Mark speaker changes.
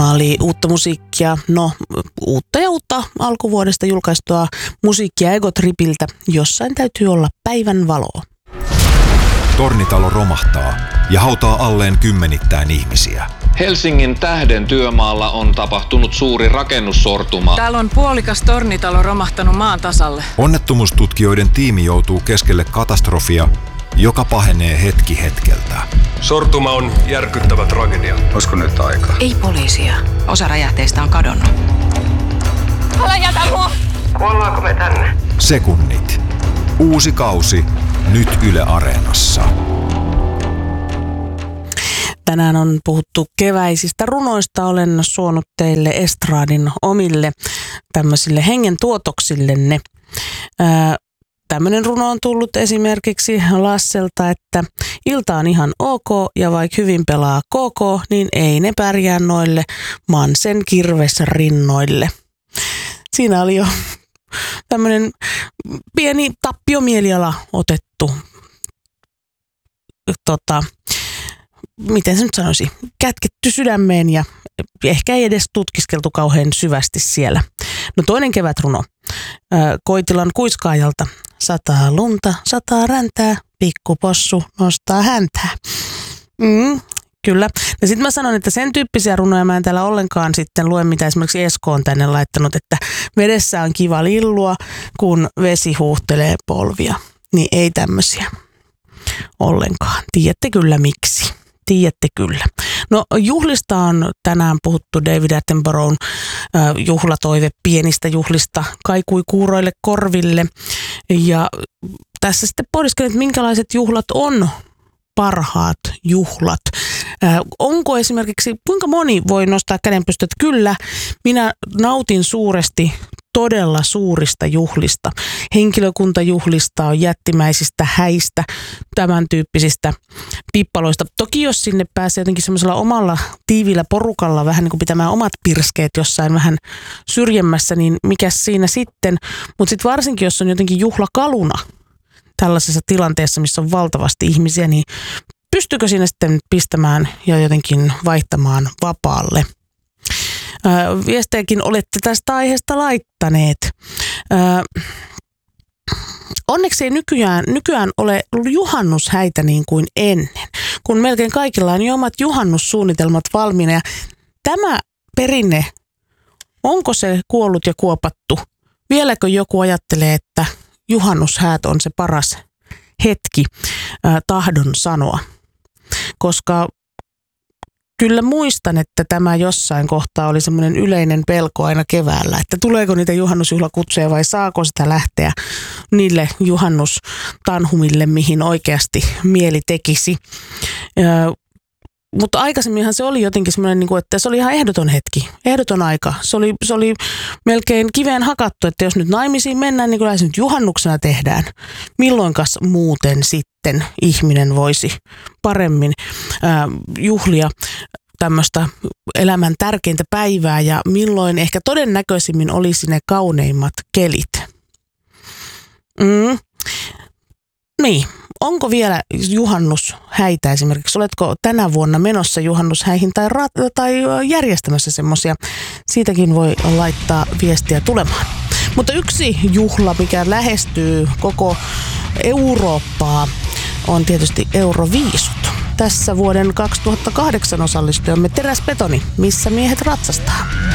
Speaker 1: Oli uutta musiikkia, uutta alkuvuodesta julkaistua musiikkia Ego Tripiltä. Jossain täytyy olla päivän valoa.
Speaker 2: Tornitalo romahtaa ja hautaa alleen kymmenittäin ihmisiä.
Speaker 3: Helsingin Tähden työmaalla on tapahtunut suuri rakennussortuma.
Speaker 4: Täällä on puolikas tornitalo romahtanut maan tasalle.
Speaker 2: Onnettomuustutkijoiden tiimi joutuu keskelle katastrofia, joka pahenee hetki hetkeltä.
Speaker 5: Sortuma on järkyttävä tragedia. Olisiko nyt aikaa?
Speaker 6: Ei poliisia. Osa räjähteistä on kadonnut.
Speaker 7: Älä jätä mua!
Speaker 5: Kuollaanko me tänne?
Speaker 2: Sekunnit. Uusi kausi. Nyt Yle Areenassa.
Speaker 1: Tänään on puhuttu keväisistä runoista. Olen suonut teille estradin omille tämmöisille hengen tuotoksillenne. Tämmöinen runo on tullut esimerkiksi Lasselta, että ilta on ihan ok ja vaikka hyvin pelaa KK, niin ei ne pärjää noille Mansen kirvesrinnoille. Siinä oli jo tämmöinen pieni tappiomieliala otettu, miten se nyt sanoisi, kätketty sydämeen ja ehkä ei edes tutkiskeltu kauhean syvästi siellä. No toinen kevätruno, Koitilan kuiskaajalta. Sataa lunta, sataa räntää, pikkupossu nostaa häntää. Kyllä. Ja sitten mä sanon, että sen tyyppisiä runoja mä en täällä ollenkaan sitten lue, mitä esimerkiksi Esko on tänne laittanut, että vedessä on kiva lillua, kun vesi huuhtelee polvia. Niin ei tämmöisiä ollenkaan. Tiedätte kyllä miksi. Tiedätte kyllä. No juhlista on tänään puhuttu. David Attenboroughn juhlatoive pienistä juhlista kaikui kuuroille korville. Ja tässä sitten pohdiskelin, että minkälaiset juhlat on parhaat juhlat. Onko esimerkiksi, kuinka moni voi nostaa kädenpystyt, että kyllä, minä nautin suuresti todella suurista juhlista. Henkilökuntajuhlista on jättimäisistä häistä, tämän tyyppisistä pippaloista. Toki jos sinne pääsee jotenkin semmoisella omalla tiivillä porukalla vähän niin kuin pitämään omat pirskeet jossain vähän syrjemmässä, niin mikäs siinä sitten. Mutta sitten varsinkin, jos on jotenkin juhlakaluna tällaisessa tilanteessa, missä on valtavasti ihmisiä, niin pystyykö siinä sitten pistämään ja jotenkin vaihtamaan vapaalle? Viestejäkin olette tästä aiheesta laittaneet. Onneksi ei nykyään ole juhannushäitä niin kuin ennen, kun melkein kaikilla on jo omat juhannussuunnitelmat valmiina. Ja tämä perinne, onko se kuollut ja kuopattu? Vieläkö joku ajattelee, että juhannushäät on se paras hetki tahdon sanoa? Koska kyllä muistan, että tämä jossain kohtaa oli semmoinen yleinen pelko aina keväällä, että tuleeko niitä juhannusjuhlakutsuja vai saako sitä lähteä niille juhannustanhumille, mihin oikeasti mieli tekisi. Mutta aikaisemminhan se oli jotenkin semmoinen, että se oli ihan ehdoton hetki, ehdoton aika. Se oli melkein kiveen hakattu, että jos nyt naimisiin mennään, niin kyllä se nyt juhannuksena tehdään. Milloinkas muuten sitten ihminen voisi paremmin juhlia tämmöistä elämän tärkeintä päivää ja milloin ehkä todennäköisimmin olisi ne kauneimmat kelit. Niin. Onko vielä juhannushäitä esimerkiksi? Oletko tänä vuonna menossa juhannushäihin tai järjestämässä semmoisia? Siitäkin voi laittaa viestiä tulemaan. Mutta yksi juhla, mikä lähestyy koko Eurooppaa, on tietysti Euroviisut. Tässä vuoden 2008 osallistujamme Teräsbetoni, missä miehet ratsastaa.